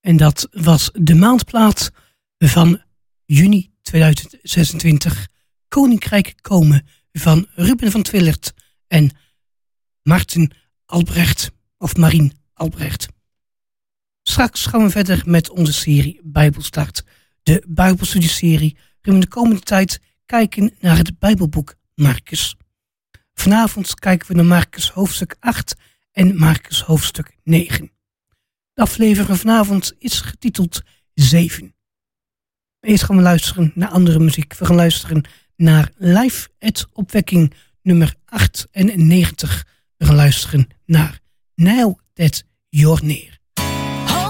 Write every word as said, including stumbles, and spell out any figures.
En dat was de maandplaat van juni tweeduizend zesentwintig. Koninkrijk komen van Ruben van Twillert en Martin Albrecht of Marien Albrecht. Straks gaan we verder met onze serie Bijbelstart. De Bijbelstudieserie waarin we de komende tijd kijken naar het Bijbelboek Marcus. Vanavond kijken we naar Marcus hoofdstuk acht en Marcus hoofdstuk negen. De aflevering van vanavond is getiteld zeven. Eerst gaan we luisteren naar andere muziek. We gaan luisteren naar Live at Opwekking nummer achtennegentig. We gaan luisteren naar Now That You're Near.